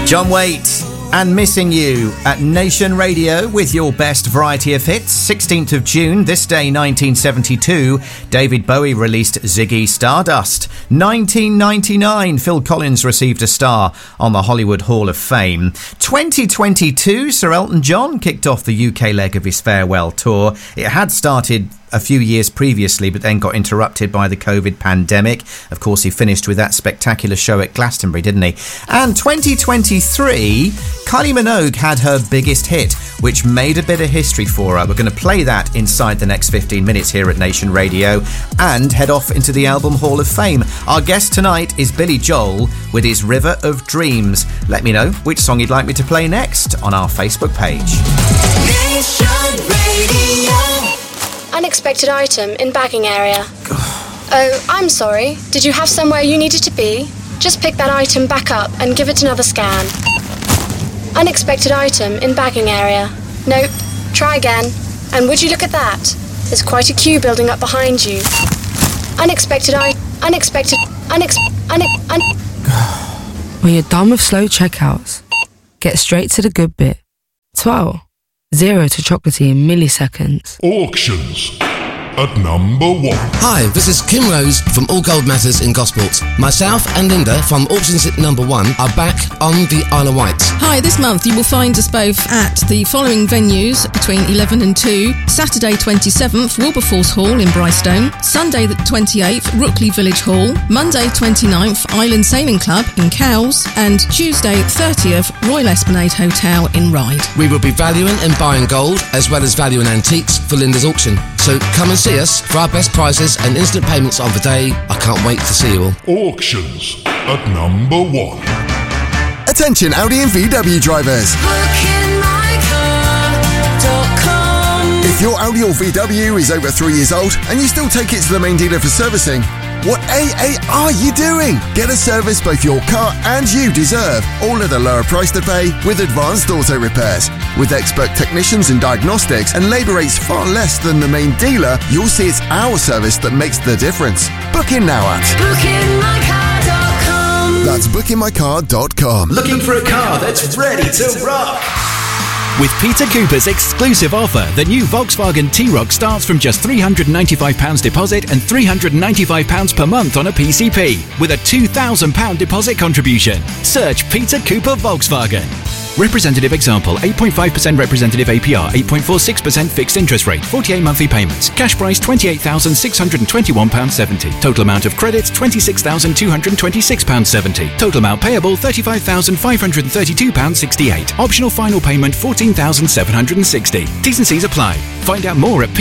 John Waite and Missing You at Nation Radio with your best variety of hits. 16th of June, this day 1972, David Bowie released Ziggy Stardust. 1999, Phil Collins received a star on the Hollywood Hall of Fame. 2022, Sir Elton John kicked off the UK leg of his farewell tour. It had started a few years previously, but then got interrupted by the COVID pandemic. Of course, he finished with that spectacular show at Glastonbury, didn't he? And 2023, Kylie Minogue had her biggest hit, which made a bit of history for her. We're going to play that inside the next 15 minutes here at Nation Radio and head off into the Album Hall of Fame. Our guest tonight is Billy Joel with his River of Dreams. Let me know which song you'd like me to play next on our Facebook page. Nation Radio. Unexpected item in bagging area. Oh, I'm sorry. Did you have somewhere you needed to be? Just pick that item back up and give it another scan. Unexpected item in bagging area. Nope. Try again. And would you look at that? There's quite a queue building up behind you. When you're done with slow checkouts, get straight to the good bit. 0 to chocolatey in milliseconds. Auctions at number 1. Hi, this is Kim Rose from All Gold Matters in Gosport. Myself and Linda from Auctions at number 1 are back on the Isle of Wight. Hi, this month you will find us both at the following venues between 11 and 2. Saturday 27th, Wilberforce Hall in Brightstone. Sunday the 28th, Rookley Village Hall. Monday 29th, Island Sailing Club in Cowes. And Tuesday 30th, Royal Esplanade Hotel in Ryde. We will be valuing and buying gold as well as valuing antiques for Linda's auction. So come and see us for our best prices and instant payments of the day. I can't wait to see you all. Auctions at number 1. Attention Audi and VW drivers. BookingMyCar.com. If your Audi or VW is over 3 years old and you still take it to the main dealer for servicing, what AA are you doing? Get a service both your car and you deserve, all at a lower price to pay with advanced auto repairs. With expert technicians and diagnostics and labour rates far less than the main dealer, you'll see it's our service that makes the difference. Book in now at BookingMyCar.com. That's BookingMyCar.com. Looking for a car that's ready to rock? With Peter Cooper's exclusive offer, the new Volkswagen T-Roc starts from just £395 deposit and £395 per month on a PCP, with a £2,000 deposit contribution. Search Peter Cooper Volkswagen. Representative example, 8.5% representative APR, 8.46% fixed interest rate, 48 monthly payments. Cash price £28,621.70. Total amount of credits £26,226.70. Total amount payable £35,532.68. Optional final payment £14,760. T's and C's apply. Find out more at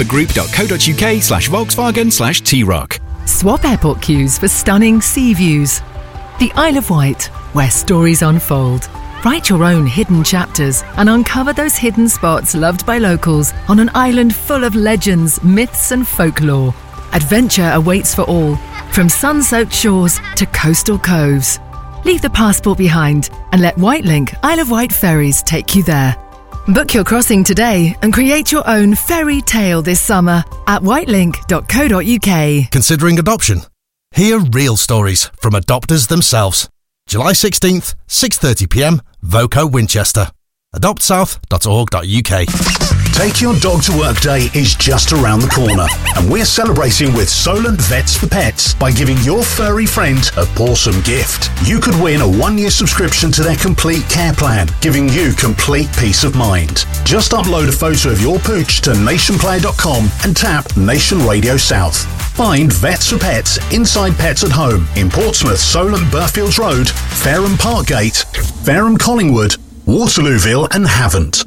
petercoopergroup.co.uk/Volkswagen/T-Roc. Swap airport queues for stunning sea views. The Isle of Wight, where stories unfold. Write your own hidden chapters and uncover those hidden spots loved by locals on an island full of legends, myths and folklore. Adventure awaits for all, from sun-soaked shores to coastal coves. Leave the passport behind and let Whitelink Isle of Wight ferries take you there. Book your crossing today and create your own fairy tale this summer at whitelink.co.uk. Considering adoption? Hear real stories from adopters themselves. July 16th, 6:30pm, Voco Winchester. adoptsouth.org.uk. Take Your Dog to Work Day is just around the corner, and we're celebrating with Solent Vets for Pets by giving your furry friend a awesome gift. You could win a 1-year subscription to their complete care plan, giving you complete peace of mind. Just upload a photo of your pooch to nationplayer.com and tap Nation Radio South. Find Vets for Pets inside Pets at Home in Portsmouth, Solent, Burfields Road, Fareham Parkgate, Fareham Collingwood, Waterlooville and Havant.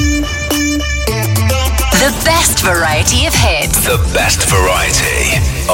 The best variety of hits. The best variety